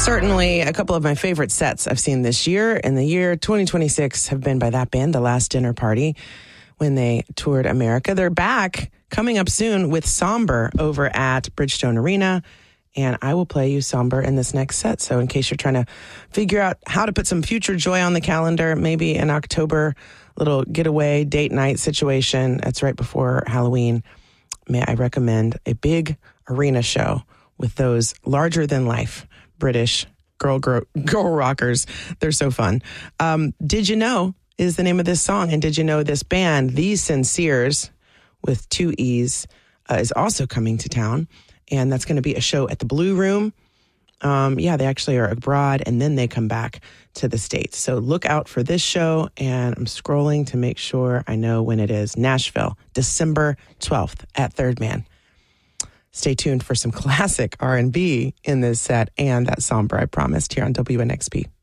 Certainly a couple of my favorite sets I've seen this year in the year 2026 have been by that band, The Last Dinner Party, when they toured America. They're back coming up soon with Somber over at Bridgestone Arena. And I will play you Somber in this next set. So in case you're trying to figure out how to put some future joy on the calendar, maybe in October, little getaway date night situation. That's right before Halloween. May I recommend a big arena show with those larger than life British girl rockers. They're so fun. Did You Know is the name of this song. And did you know this band, The Sinceres, with 2 E's, is also coming to town. And that's going to be a show at the Blue Room. They actually are abroad, and then they come back to the States. So look out for this show, and I'm scrolling to make sure I know when it is. Nashville, December 12th at Third Man. Stay tuned for some classic R&B in this set and that Somber I promised here on WNXP.